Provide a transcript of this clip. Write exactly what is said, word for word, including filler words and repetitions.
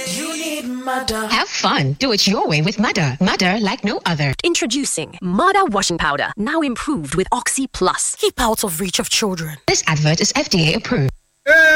You need Mother. Have fun. Do it your way with Mother. Mother like no other. Introducing Mother washing powder, now improved with Oxy Plus. Keep out of reach of children. This advert is F D A approved.